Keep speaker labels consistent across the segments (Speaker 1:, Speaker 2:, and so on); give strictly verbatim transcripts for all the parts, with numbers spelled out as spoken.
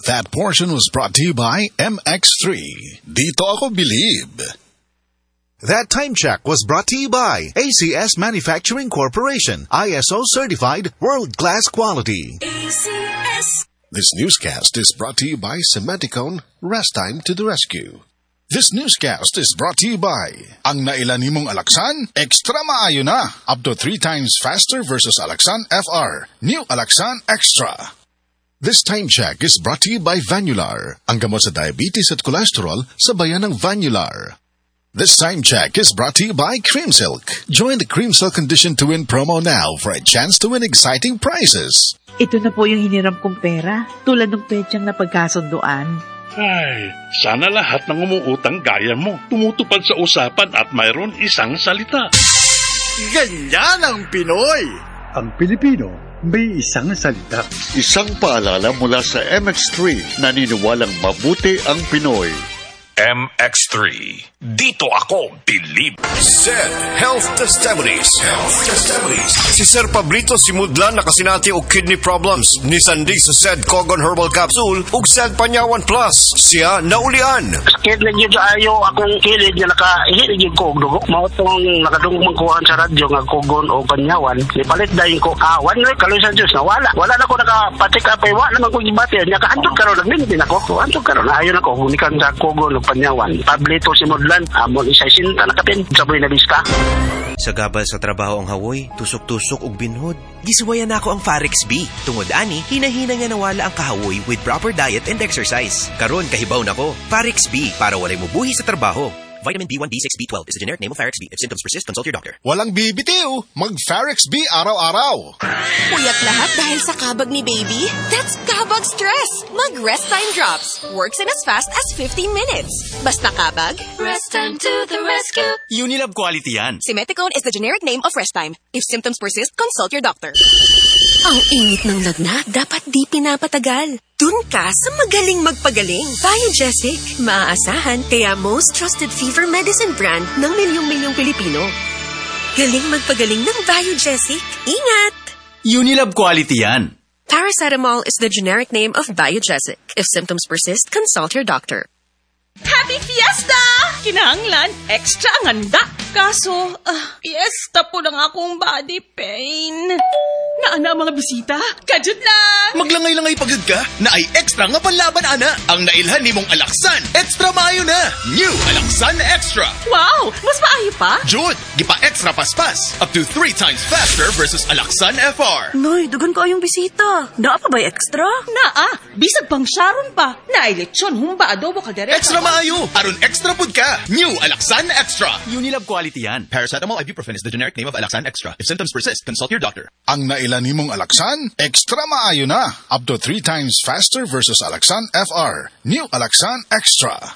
Speaker 1: That portion was brought to you by M X three. Dito ako believe.
Speaker 2: That time check was brought to you by A C S Manufacturing Corporation, I S O certified, world-class quality.
Speaker 3: A C S.
Speaker 1: This newscast is brought to you by Cementicone, Rest Time to the Rescue. This newscast is brought to you by ang nailan nimong Alaxan, extra maayo na. Up to three times faster versus Alaxan F R. New Alaxan Extra. This time check is brought to you by Vanular, ang gamot sa diabetes at cholesterol sa bayan ng Vanular. This time check is brought to you by Cream Silk. Join the Cream Silk Condition to Win promo now for a chance to win exciting prizes.
Speaker 4: Ito na po yung hiniram kong pera, tulad ng petsang napagkasunduan.
Speaker 5: Ay, sana lahat ng umuutang gaya mo tumutupad sa usapan at mayroon isang salita.
Speaker 6: Ganyan ang Pinoy!
Speaker 7: Ang Pilipino may isang salita.
Speaker 8: Isang paalala mula sa M X three, naniniwalang mabuti ang Pinoy.
Speaker 9: M X three. Dito ako believe.
Speaker 10: Said Health Testimonies. Health Testimonies. Si Sir Pablito Simudlan nakasinati og kidney problems. Ni Sandig sa Said Cogon Herbal Capsule ug Said Panyawan Plus. Siya naulian.
Speaker 11: Sakit na gyud ayo akong kilid nga nakaihit gyud ko og dugo. Mao tong nakadungog magkuhan sa radyo nga Cogon o Panyawan. Nipalit dayon ko awan nga kaloy sa Dios nawala. Wala na ko nakapatik apay wa naman ko gibati. Nya kaadto karon nagmintin ako. Anto karon ayo na ko hunikan sa Cogon o Panyawan. Pablito Simudlan amon isa sinta na kapin sa buhay na bista.
Speaker 12: Sa gabal sa trabaho ang hawoy, tusok-tusok og binhod. Gisuwayan ako ang Farex B. Tungod ani, hinahina nga nawala ang kahawoy with proper diet and exercise. Karon kahibaw nako. Farex B para walay mubuhi sa trabaho. Vitamin B one, B six, B twelve is the generic name of Farex B. If symptoms persist, consult your doctor.
Speaker 1: Walang bibitiw, mag-Farex B araw-araw.
Speaker 3: Puyak lahat dahil sa kabag ni baby? That's kabag stress. Mag-Rest Time Drops. Works in as fast as fifteen minutes. Basta kabag, Rest Time to the rescue.
Speaker 12: Unilab quality yan.
Speaker 3: Simeticone is the generic name of Rest Time. If symptoms persist, consult your doctor. Ang init ng lagnat, dapat di pinapatagal. Dun ka sa magaling magpagaling. Biogesic. Maaasahan, kaya most trusted fever medicine brand ng milyong-milyong Pilipino. Galing magpagaling ng Biogesic. Ingat!
Speaker 12: Unilab quality yan.
Speaker 3: Paracetamol is the generic name of Biogesic. If symptoms persist, consult your doctor.
Speaker 13: Happy Fiesta! Kinahanglan, extra ang handa. Kaso, uh, fiesta po ng akong body pain. Naana mga bisita? Kajud lang!
Speaker 12: Maglangay-langay pagod ka na ay extra nga panlaban, ana. Ang nailhan ni mong Alaxan, extra maayo na. New Alaxan Extra.
Speaker 13: Wow! Mas maayo pa?
Speaker 12: Jud, gipa-extra paspas. Up to three times faster versus Alaxan F R.
Speaker 4: Noy, dugan ko ayong bisita. Naa pa ba'y extra?
Speaker 13: Naa, bisag pang Sharon pa. Naay lechon, humba, adobo, kaldereta.
Speaker 12: Extra maayo! Aron extra pud ka. New Alaxan Extra. Unilab quality yan. Paracetamol ibuprofen is the generic name of Alaxan Extra. If symptoms persist, consult your doctor.
Speaker 1: Ang nailan nimong Alaxan, extra maayo na. Up to three times faster versus Alaxan F R. New Alaxan Extra.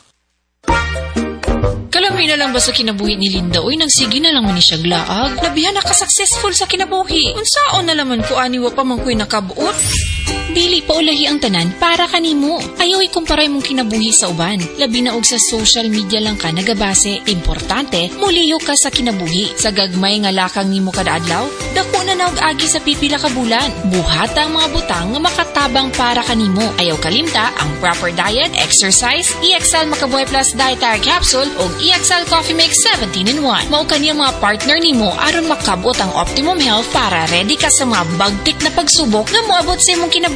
Speaker 14: Kalami na lang ba sa kinabuhi ni Linda? Uy, nagsige na lang man ni siya glaag. Labihan na ka-successful sa kinabuhi. Unsaon na laman ko aniwa pa man ko'y nakabuot. Dili pa ulahi ang tanan para kanimo. Ayaw ikumparay mong kinabuhi sa uban. Labi na og sa social media lang ka nagabase. Importante, muliho ka sa kinabuhi. Sa gagmay nga lakang nimo kada adlaw, dako na naog agi sa pipila ka bulan. Buhata ang mga butang nga makatabang para kanimo. Ayaw kalimta ang proper diet, exercise, E X L Makabuhay Plus Dietary Capsule ug E X L Coffee Mix seventeen in one. Mao kaniya mga partner nimo aron makabot ang optimum health para ready ka sa mga bagtik na pagsubok nga moabot sa imong kinabuhi.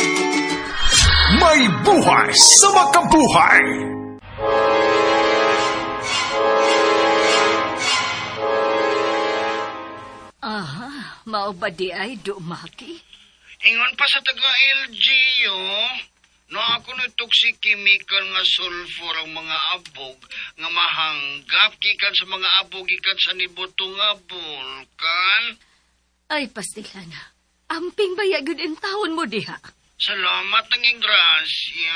Speaker 9: May buhay sa makabuhay!
Speaker 15: Aha, mao ba di ay dumaki?
Speaker 16: Ingon pa sa taga-L G, oh. No, ako na toxic chemical nga sulfur ang mga abog nga mahanggap gikan sa mga abog gikan sa nibuto nga bulkan.
Speaker 15: Ay, pastilan. Amping bayagod in taon mo diha.
Speaker 16: Salamat ng grasya.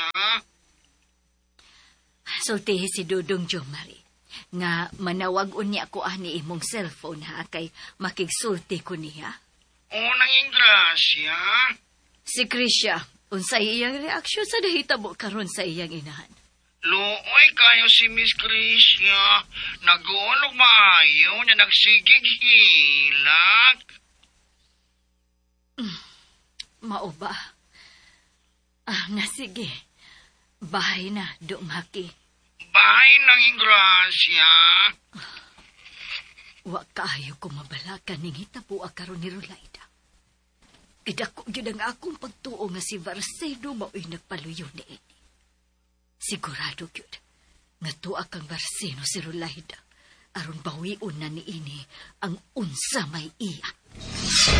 Speaker 15: Sultihi si Dudong Jomari. Nga manawag unya ko ani imong cellphone ha kay makigsulti ko niya.
Speaker 16: O nanging grasya.
Speaker 15: Si Krisha, unsay iyang reaksyon sa nahitabo karon sa iyang inahan?
Speaker 16: Luoy kayo si Miss Krisha. Nag-uulog maayo na nagsigig hilag.
Speaker 15: Mm, mao ba? Ah, nga sige. Bahay na, Do Maki.
Speaker 16: Bahay ng Ingrasya.
Speaker 15: Wa kaayo ko mabalakan ning hitabo karon ni Rolaida. Idako gyud ang akong pagtuo nga si Varsedo mao'y nagpaluyo ni ini. Sigurado gyud nga tuwa kang Varseno si Rolaida aron bawiun na ni ini ang unsa may iya.